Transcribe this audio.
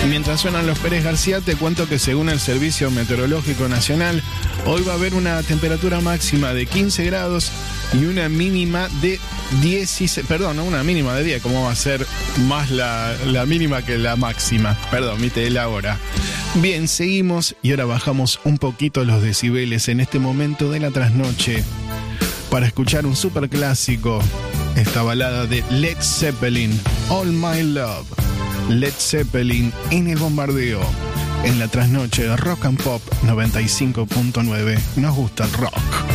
Mientras suenan los Pérez García, te cuento que según el Servicio Meteorológico Nacional, hoy va a haber una temperatura máxima de 15 grados y una mínima de 16, una mínima de 10, ¿cómo va a ser más la mínima que la máxima? Perdón, viste la hora. Bien, seguimos y ahora bajamos un poquito los decibeles en este momento de la trasnoche para escuchar un super clásico, esta balada de Led Zeppelin, All My Love. Led Zeppelin en el bombardeo, en la trasnoche de Rock and Pop 95.9. Nos gusta el rock.